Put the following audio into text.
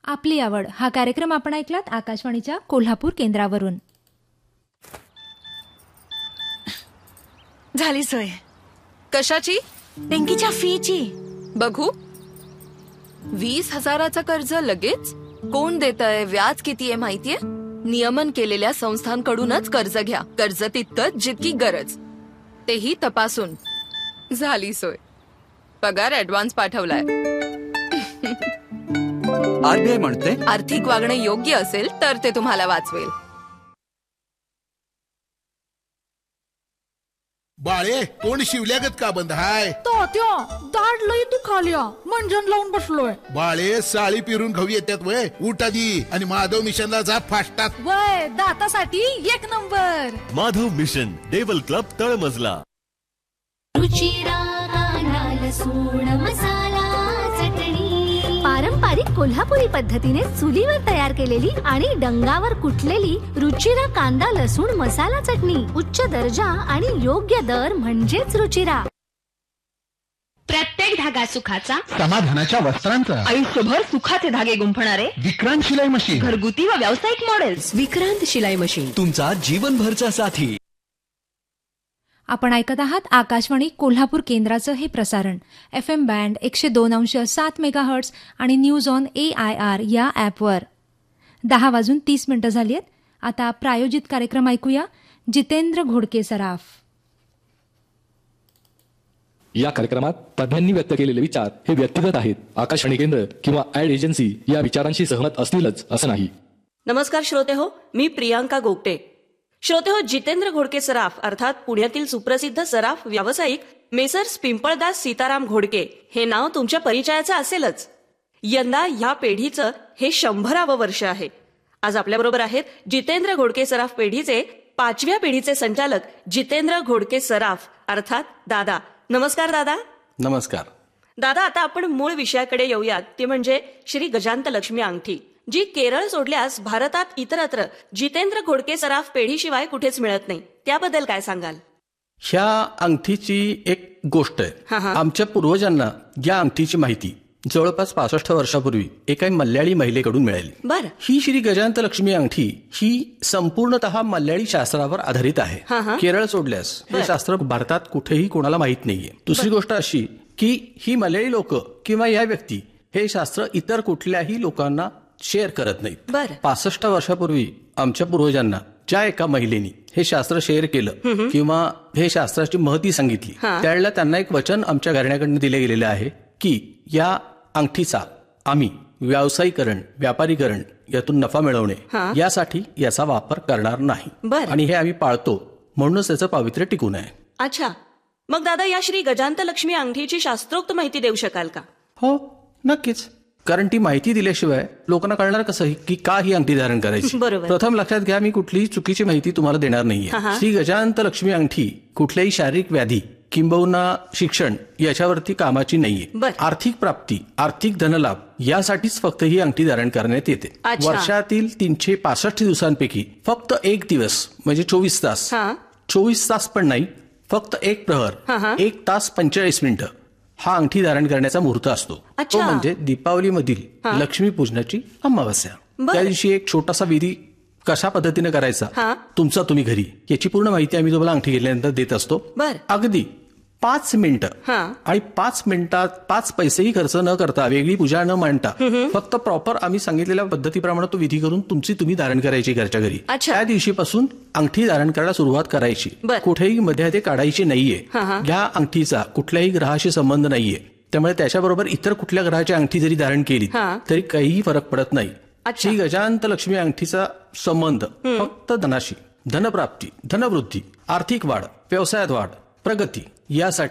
आपली आवड हा कार्यक्रम आपण ऐकलात आकाशवाणीच्या कोल्हापूर केंद्रावरून. झाली सोय. कशाची? देणगीच्या फीची. बघू. 20,000चं कर्ज लगेच? कोण देतंय, व्याज किती आहे माहितीये? नियमन केलेल्या संस्थांकडूनच कर्ज घ्या. कर्ज तितकंच जितकी गरज, तेही तपासून. झाली सोय. पगार ऍडव्हान्स पाठवलाय. आरबीआय म्हणते आर्थिक वागणं योग्य असेल तर ते तुम्हाला वाचवेल. बाळे, कोण शिवल्यागत का बंद हाय? तात्या, दाढ लई दुखाल्या, मंजन लावून बसलोय. बाळे, साळी पिरून घाऊ येतात वय. उठ आधी आणि माधव मिशनला जा फास्टात. वय दातासाठी एक नंबर. माधव मिशन, डेव्हल क्लब, तळमजला. रुचिरा लसूण मसाला चटणी, पारंपरिक कोल्हापुरी पद्धतीने चुलीवर तयार केलेली आणि डंगावर कुटलेली रुचिरा कांदा लसूण मसाला चटणी. उच्च दर्जा आणि योग्य दर म्हणजेच रुचिरा. प्रत्येक धागा सुखाचा, समाधानाच्या वस्त्रांचा, आयुष्यभर सुखाचे धागे गुंफणारे विक्रांत शिलाई मशीन. घरगुती व व्यावसायिक मॉडेल्स. विक्रांत शिलाई मशीन, तुमचा जीवनभरचा साथी. आपण ऐकत आहात आकाशवाणी कोल्हापूर केंद्राचं हे प्रसारण FM बँड 102.7 मेगाहर्ट्ज आणि न्यूज ऑन AIR या ॲपवर. 10:30 झाली आहेत. आता प्रायोजित कार्यक्रम ऐकूया. जितेंद्र घोडके सराफ. या कार्यक्रमात तज्ञांनी व्यक्त केलेले विचार हे व्यक्तिगत आहेत. आकाशवाणी केंद्र किंवा ॲड एजन्सी या विचारांशी सहमत असतीलच असं नाही. नमस्कार श्रोते हो, मी प्रियांका गोगटे. श्रोते हो, जितेंद्र घोडके सराफ अर्थात पुण्यातील सुप्रसिद्ध सराफ व्यावसायिक मेसर्स पिंपळदास सीताराम घोडके हे नाव तुमच्या परिचयाचं असेलच. यंदा या पेढीचं हे 100वे वर्ष आहे. आज आपल्याबरोबर आहेत जितेंद्र घोडके सराफ पेढीचे 5व्या पिढीचे संचालक जितेंद्र घोडके सराफ अर्थात दादा. नमस्कार दादा. नमस्कार दादा. आता आपण मूळ विषयाकडे येऊयात, ते म्हणजे श्री गजांत लक्ष्मी अंगठी, जी केरळ सोडल्यास भारतात इतरत्र जितेंद्र घोडके सराफ पेढीशिवाय कुठेच मिळत नाही. त्याबद्दल काय सांगाल? ह्या अंगठीची एक गोष्ट आहे. आमच्या पूर्वजांना या अंगठीची माहिती जवळपास 65 वर्षापूर्वी एका मल्याळी महिलेकडून मिळाली. बरं. ही श्री गजांत लक्ष्मी अंगठी ही संपूर्णतः मल्याळी शास्त्रावर आधारित आहे. केरळ सोडल्यास हे शास्त्र भारतात कुठेही कोणाला माहित नाहीये. दुसरी गोष्ट अशी की ही मल्याळी लोक किंवा या व्यक्ती हे शास्त्र इतर कुठल्याही लोकांना शेअर करत नाहीत. 65 वर्षापूर्वी आमच्या पूर्वजांना ज्या एका महिलेनी हे शास्त्र शेअर केलं किंवा हे शास्त्राची महती सांगितली, त्यावेळेला त्यांना एक वचन आमच्या घराण्याकडनं दिले गेलेलं आहे की या अंगठीचा आम्ही व्यावसायीकरण, व्यापारीकरण, यातून नफा मिळवणे यासाठी याचा वापर करणार नाही. आणि हे आम्ही पाळतो, म्हणूनच त्याचं पावित्र्य टिकून आहे. अच्छा, मग दादा या श्री गजांत लक्ष्मी अंगठीची शास्त्रोक्त माहिती देऊ शकाल का? हो, नक्कीच. कारण ती माहिती दिल्याशिवाय लोकांना कळणार कसं की का ही अंगठी धारण करायची. प्रथम लक्षात घ्या, मी कुठलीही चुकीची माहिती तुम्हाला देणार नाहीये. श्री गजांत लक्ष्मी अंगठी कुठल्याही शारीरिक व्याधी किंबहुना शिक्षण याच्यावरती कामाची नाहीये. आर्थिक प्राप्ती, आर्थिक धनलाभ यासाठीच फक्त ही अंगठी धारण करण्यात येते. वर्षातील 365 दिवसांपैकी फक्त एक दिवस म्हणजे 24 तास, 24 तास पण नाही, फक्त एक प्रहर 1 तास 45 मिनिटं हा अंगठी धारण करण्याचा मुहूर्त असतो. तो म्हणजे दीपावलीमधील लक्ष्मीपूजनाची अमावस्या. त्या दिवशी एक छोटासा विधी कशा पद्धतीने करायचा तुमचा तुम्ही घरी, याची पूर्ण माहिती आम्ही तुम्हाला अंगठी घेतल्यानंतर देत असतो. अगदी 5 मिनिटं आणि 5 मिनिटात 5 पैसेही खर्च न करता, वेगळी पूजा न मांडता, फक्त प्रॉपर आम्ही सांगितलेल्या पद्धतीप्रमाणे तो विधी करून तुमची तुम्ही धारण करायची घरच्या घरी. त्या दिवशीपासून अंगठी धारण करायला सुरुवात करायची. कुठेही मध्ये ते काढायची नाहीये. या अंगठीचा कुठल्याही ग्रहाशी संबंध नाहीये, त्यामुळे त्याच्याबरोबर इतर कुठल्या ग्रहाची अंगठी जरी धारण केली तरी काहीही फरक पडत नाही. श्री गजांत लक्ष्मी अंगठीचा संबंध फक्त धनाशी, धनप्राप्ती, धनवृद्धी, आर्थिक वाढ, व्यवसायात वाढ, प्रगती यासाठी